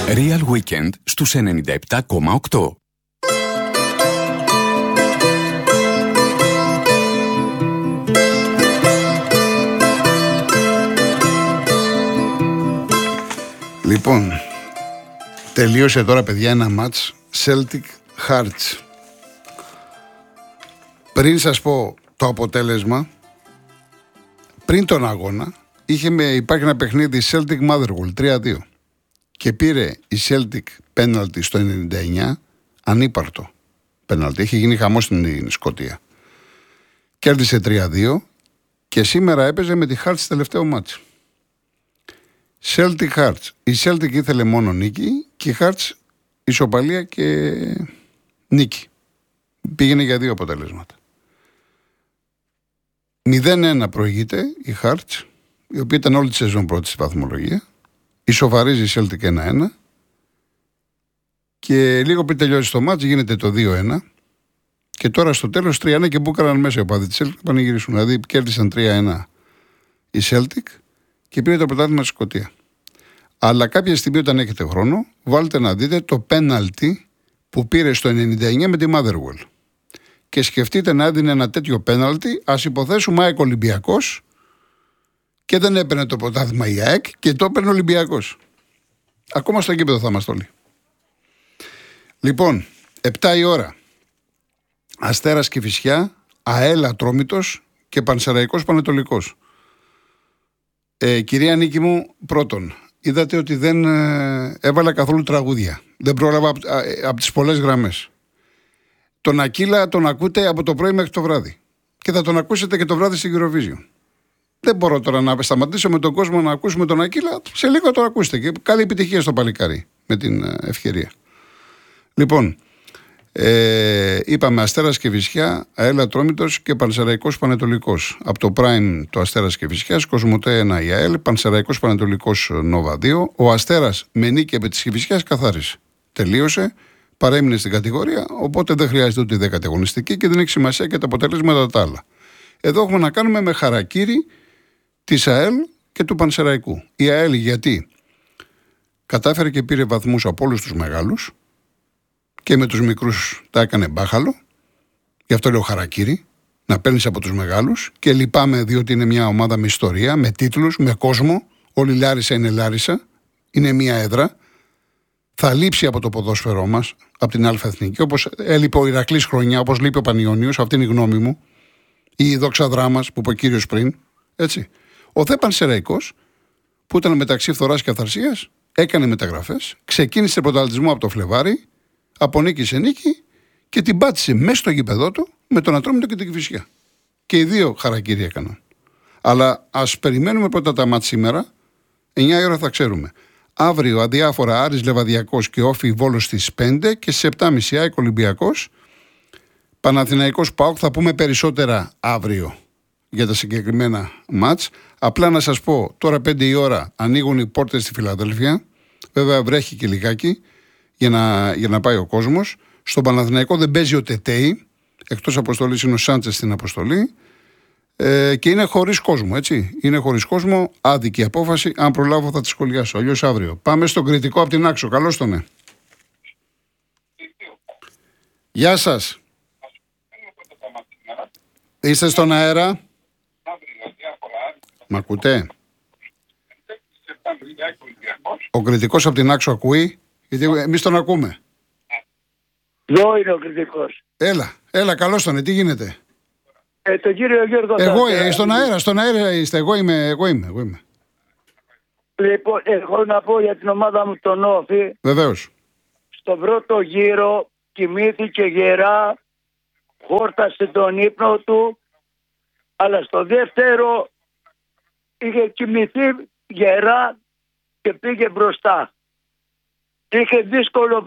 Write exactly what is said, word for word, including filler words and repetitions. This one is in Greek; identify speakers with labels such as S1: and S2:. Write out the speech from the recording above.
S1: Real Weekend στους ενενήντα επτά κόμμα οκτώ.
S2: Λοιπόν, τελείωσε τώρα, παιδιά, ένα μάτς Celtic Hearts. Πριν σας πω το αποτέλεσμα, πριν τον αγώνα, είχε με, υπάρχει ένα παιχνίδι Celtic Motherwell τρία δύο και πήρε η Celtic πέναλτι στο ενενήντα εννιά, ανύπαρτο πέναλτι, είχε γίνει χαμός στην Σκωτία. Κέρδισε τρία δύο και σήμερα έπαιζε με τη Hearts τελευταίο μάτς. Celtic Hearts. Η Celtic ήθελε μόνο νίκη και η Hearts ισοπαλία και νίκη. Πήγαινε για δύο αποτελέσματα. μηδέν ένα προηγείται η Hearts, η οποία ήταν όλη τη σεζόν πρώτη στη βαθμολογία. Ισοφαρίζει η Celtic ένα ένα και λίγο πριν τελειώσει το μάτς γίνεται το δύο ένα και τώρα στο τέλος τρία ένα και μπούκαραν μέσα οι οπαδοί της Celtic να πανηγυρίσουν. Δηλαδή κέρδισαν τρία ένα η Celtic και πήρε το πρωτάθλημα στη Σκωτία. Αλλά κάποια στιγμή όταν έχετε χρόνο, βάλτε να δείτε το πέναλτι που πήρε στο ενενήντα εννιά με τη Motherwell. Και σκεφτείτε να έδινε ένα τέτοιο πέναλτι, ας υποθέσουμε ΑΕΚ Ολυμπιακός και δεν έπαιρνε το πρωτάθλημα η ΑΕΚ και το έπαιρνε ο Ολυμπιακός. Ακόμα στο γήπεδο θα είμαστε όλοι. Λοιπόν, επτά η ώρα. Αστέρας Κηφισιά, ΑΕΛ Ατρόμητος και Πανσεραϊκός Πανετολικός. Ε, κυρία Νίκη μου, πρώτον, είδατε ότι δεν ε, έβαλα καθόλου τραγούδια. Δεν πρόλαβα από απ τις πολλές γραμμές. Τον Ακύλα τον ακούτε από το πρωί μέχρι το βράδυ. Και θα τον ακούσετε και το βράδυ στην Eurovision. Δεν μπορώ τώρα να σταματήσω με τον κόσμο να ακούσουμε τον Ακύλα. Σε λίγο τον ακούσετε. Και καλή επιτυχία στο παλικάρι με την ευκαιρία. Λοιπόν, ε, είπαμε Αστέρας Κηφισιά, ΑΕΛ Ατρόμητος και Πανσεραϊκός Πανετολικός. Από το Prime το Αστέρας Κηφισιάς, Κοσμοτέ ένα η ΑΕΛ, Πανσεραϊκός Πανετολικός Νόβα δύο. Ο Αστέρας με νίκη επί της Κηφισιάς καθάρισε. Τελείωσε, παρέμεινε στην κατηγορία, οπότε δεν χρειάζεται ούτε δέκατη αγωνιστική και δεν έχει σημασία και τα αποτελέσματα τα άλλα. Εδώ έχουμε να κάνουμε με χαρακίρι της ΑΕΛ και του Πανσεραϊκού. Η ΑΕΛ γιατί κατάφερε και πήρε βαθμούς από όλους τους μεγάλους και με τους μικρούς τα έκανε μπάχαλο. Γι' αυτό λέω χαρακίρι, να παίρνεις από τους μεγάλους και λυπάμαι διότι είναι μια ομάδα με ιστορία, με τίτλους, με κόσμο. Όλη η Λάρισα είναι Λάρισα, είναι μια έδρα. Θα λείψει από το ποδόσφαιρό μας, από την Α' Εθνική, όπως έλειπε ο Ηρακλής χρονιά, όπως λείπει ο Πανιωνίος, αυτή είναι η γνώμη μου, ή η δόξα δράμας που είπε ο κύριος πριν. Έτσι. Ο Δε Πανσεραϊκός, που ήταν μεταξύ φθοράς και αυθαρσίας, έκανε μεταγραφές, ξεκίνησε πρωταθλητισμό από το Φλεβάρι, από νίκη σε νίκη και την πάτησε μέσα στο γήπεδό του με τον Ατρόμητο και την Κηφισιά. Και οι δύο χαρακτήρια έκαναν. Αλλά ας περιμένουμε πρώτα τα μάτς σήμερα, εννιά η ώρα θα ξέρουμε. Αύριο αδιάφορα Άρης Λεβαδιακός και Όφι Βόλος στις πέντε και στις επτά και μισή ΑΕΚ Ολυμπιακός. Παναθηναϊκός ΠΑΟΚ, θα πούμε περισσότερα αύριο για τα συγκεκριμένα μάτς. Απλά να σας πω, τώρα πέντε η ώρα ανοίγουν οι πόρτες στη Φιλαδέλφια. Βέβαια βρέχει και λιγάκι για να, για να πάει ο κόσμος. Στον Παναθηναϊκό δεν παίζει ο Τετέι, εκτός αποστολής είναι ο Σάντσες στην αποστολή. Ε, και είναι χωρίς κόσμο, έτσι. Είναι χωρίς κόσμο, άδικη απόφαση. Αν προλάβω θα τη σχολιάσω. Αλλιώς αύριο. Πάμε στον κριτικό από την Άξο. Καλώς τον, ναι. Γεια σας. Είστε στον αέρα. Μ' ακούτε? Ο κριτικός από την Άξο ακούει? Γιατί εμείς τον ακούμε.
S3: Εδώ είναι ο κριτικός.
S2: Έλα, έλα, καλώς τον, τι γίνεται?
S3: Ε, το κύριο Γιώργο.
S2: Εγώ ε, στον αέρα, στον αέρα είστε. Εγώ είμαι, εγώ είμαι, εγώ είμαι.
S3: Λοιπόν, έχω να πω για την ομάδα μου τον Όφη.
S2: Βεβαίως.
S3: Στον πρώτο γύρο κοιμήθηκε γερά, χόρτασε τον ύπνο του, αλλά στο δεύτερο είχε κοιμηθεί γερά και πήγε μπροστά. Είχε δύσκολο